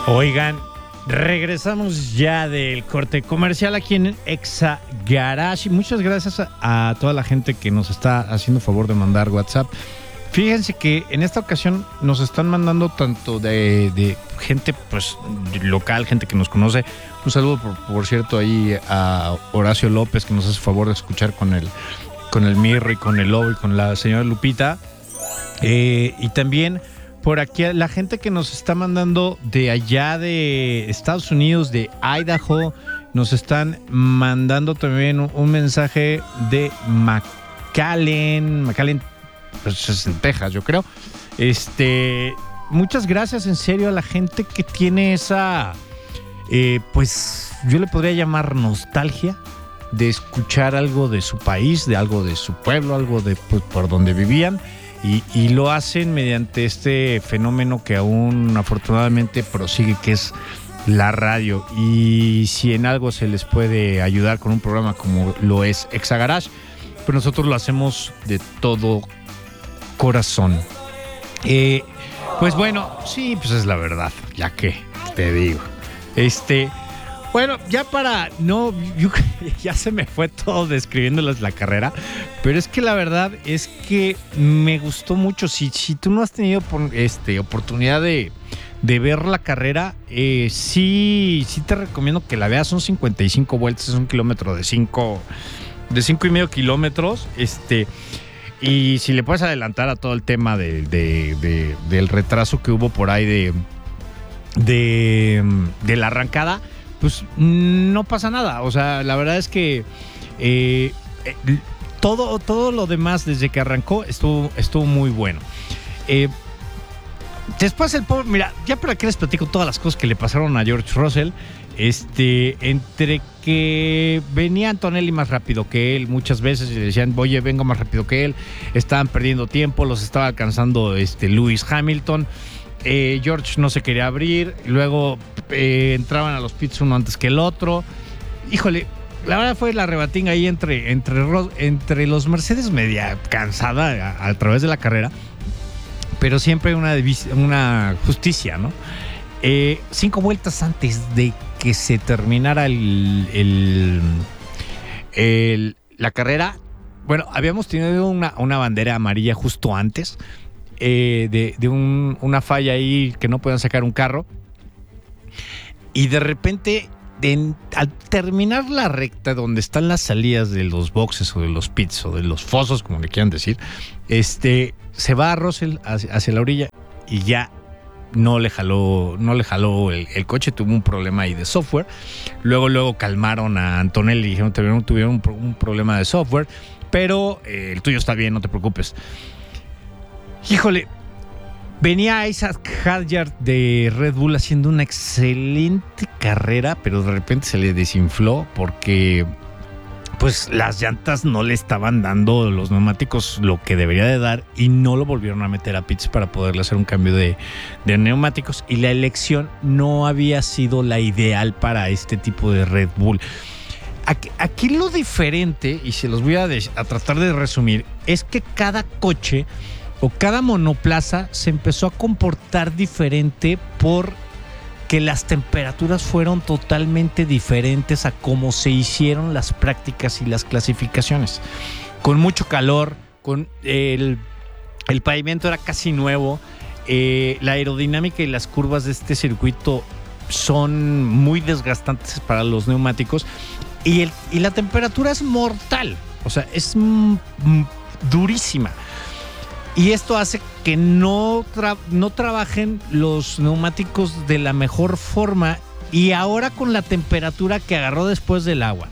Oigan, regresamos ya del corte comercial aquí en Exa Garage. Muchas gracias a toda la gente que nos está haciendo favor de mandar WhatsApp. Fíjense que en esta ocasión nos están mandando tanto de gente pues local, gente que nos conoce. Un saludo, por cierto, ahí a Horacio López, que nos hace favor de escuchar con el Mirro y con el Lobo y con la señora Lupita. Y también por aquí la gente que nos está mandando de allá de Estados Unidos, de Idaho, nos están mandando también un mensaje de McAllen, pues es en Texas, yo creo. Muchas gracias en serio a la gente que tiene esa, pues yo le podría llamar nostalgia de escuchar algo de su país, de algo de su pueblo, algo de pues, por donde vivían. Y lo hacen mediante este fenómeno que aún afortunadamente prosigue, que es la radio. Y si en algo se les puede ayudar con un programa como lo es Exa Garage, pues nosotros lo hacemos de todo corazón. Pues bueno, sí, pues es la verdad, ya que te digo. Bueno, ya para ya se me fue todo describiéndoles la carrera, pero es que la verdad es que me gustó mucho. Si tú no has tenido oportunidad de ver la carrera, sí te recomiendo que la veas. Son 55 vueltas, es un kilómetro de 5.5 kilómetros. Y si le puedes adelantar a todo el tema del retraso que hubo por ahí de la arrancada, pues no pasa nada. O sea, la verdad es que todo lo demás desde que arrancó estuvo muy bueno. Después el pobre, mira, ya para qué les platico todas las cosas que le pasaron a George Russell. Entre que venía Antonelli más rápido que él muchas veces y le decían, oye, vengo más rápido que él, estaban perdiendo tiempo, los estaba alcanzando Lewis Hamilton. George no se quería abrir, luego entraban a los pits uno antes que el otro. Híjole, la verdad fue la rebatinga ahí entre los Mercedes, media cansada a través de la carrera, pero siempre una justicia, ¿no? 5 vueltas antes de que se terminara la carrera, bueno, habíamos tenido una bandera amarilla justo antes, una falla ahí que no podían sacar un carro, y de repente al terminar la recta donde están las salidas de los boxes o de los pits o de los fosos, como le quieran decir, se va a Russell hacia la orilla y ya no le jaló el coche, tuvo un problema ahí de software. Luego calmaron a Antonelli y dijeron, tuvieron un problema de software, pero el tuyo está bien, no te preocupes. Híjole, venía Isaac Hadjar de Red Bull haciendo una excelente carrera, pero de repente se le desinfló porque pues las llantas no le estaban dando los neumáticos lo que debería de dar y no lo volvieron a meter a pits para poderle hacer un cambio de neumáticos, y la elección no había sido la ideal para este tipo de Red Bull. Aquí lo diferente, y se los voy a tratar de resumir, es que cada coche o cada monoplaza se empezó a comportar diferente porque las temperaturas fueron totalmente diferentes a cómo se hicieron las prácticas y las clasificaciones. Con mucho calor, con el pavimento era casi nuevo, la aerodinámica y las curvas de este circuito son muy desgastantes para los neumáticos, y la temperatura es mortal, o sea, es durísima. Y esto hace que no trabajen los neumáticos de la mejor forma, y ahora con la temperatura que agarró después del agua,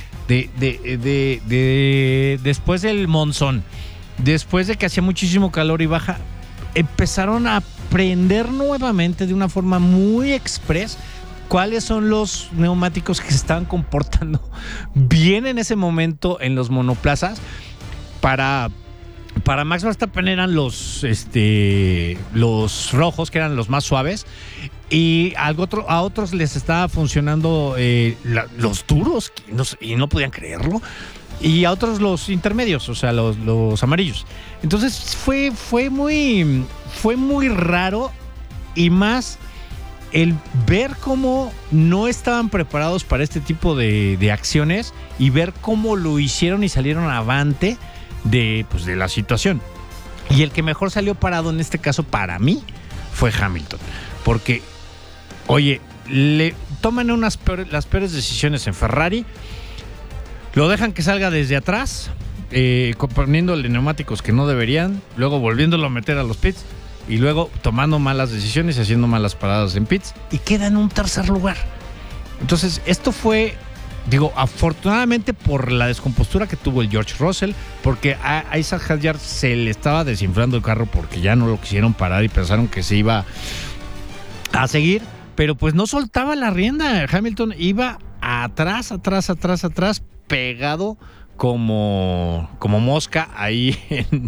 después del monzón, después de que hacía muchísimo calor y baja, empezaron a aprender nuevamente de una forma muy express cuáles son los neumáticos que se estaban comportando bien en ese momento en los monoplazas. Para Max Verstappen eran los rojos, que eran los más suaves, y a otros les estaba funcionando los duros, y no podían creerlo, y a otros los intermedios, o sea, los amarillos. Entonces fue muy raro, y más el ver cómo no estaban preparados para este tipo de acciones y ver cómo lo hicieron y salieron avante de la situación. Y el que mejor salió parado en este caso para mí fue Hamilton. Porque, oye, le toman las peores decisiones en Ferrari, lo dejan que salga desde atrás, poniéndole neumáticos que no deberían, luego volviéndolo a meter a los pits y luego tomando malas decisiones y haciendo malas paradas en pits y queda en un tercer lugar. Entonces, esto fue, afortunadamente por la descompostura que tuvo el George Russell, porque a Isaac Hadjar se le estaba desinflando el carro porque ya no lo quisieron parar y pensaron que se iba a seguir, pero pues no soltaba la rienda. Hamilton iba atrás, pegado como mosca ahí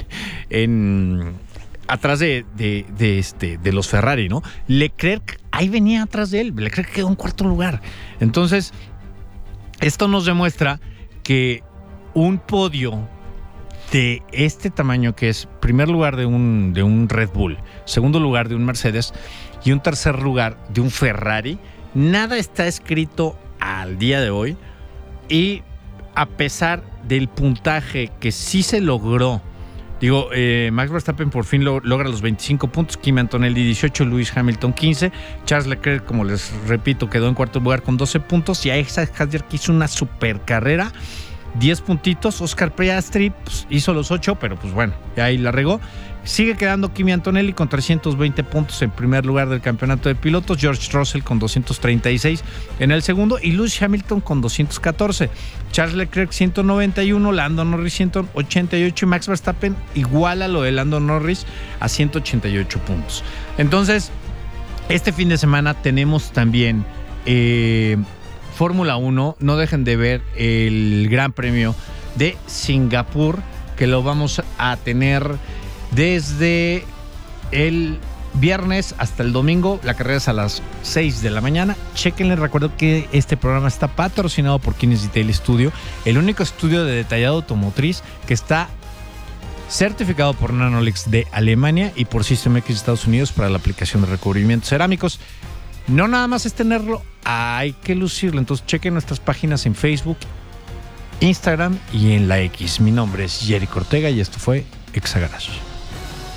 atrás de los Ferrari, ¿no? Leclerc ahí venía atrás de él. Leclerc quedó en cuarto lugar. Entonces, esto nos demuestra que un podio de este tamaño, que es primer lugar de un Red Bull, segundo lugar de un Mercedes y un tercer lugar de un Ferrari, nada está escrito al día de hoy. Y a pesar del puntaje que sí se logró, Max Verstappen por fin logra los 25 puntos, Kimi Antonelli 18, Lewis Hamilton 15, Charles Leclerc, como les repito, quedó en cuarto lugar con 12 puntos, y a Isaac Hadjar, que hizo una super carrera, 10 puntitos. Oscar Piastri hizo los 8, pero pues bueno, ahí la regó. Sigue quedando Kimi Antonelli con 320 puntos en primer lugar del campeonato de pilotos, George Russell con 236 en el segundo y Lewis Hamilton con 214, Charles Leclerc 191, Lando Norris 188 y Max Verstappen igual a lo de Lando Norris a 188 puntos. Entonces, este fin de semana tenemos también Fórmula 1. No dejen de ver el Gran Premio de Singapur, que lo vamos a tener desde el viernes hasta el domingo. La carrera es a las 6 de la mañana. Chéquenle, recuerdo que este programa está patrocinado por Kines Detail Studio, el único estudio de detallado automotriz que está certificado por Nanolix de Alemania y por System X de Estados Unidos para la aplicación de recubrimientos cerámicos. No nada más es tenerlo, hay que lucirlo. Entonces chequen nuestras páginas en Facebook, Instagram y en la X. Mi nombre es Jerico Ortega y esto fue Exa Garage.